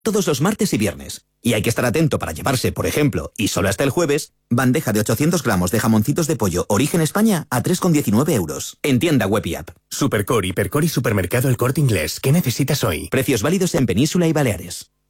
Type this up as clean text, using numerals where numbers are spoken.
todos los martes y viernes. Y hay que estar atento para llevarse, por ejemplo, y solo hasta el jueves, bandeja de 800 gramos de jamoncitos de pollo Origen España a 3,19 euros. En tienda web y app. Supercore, Hipercore y Supermercado El Corte Inglés. ¿Qué necesitas hoy? Precios válidos en Península y Baleares.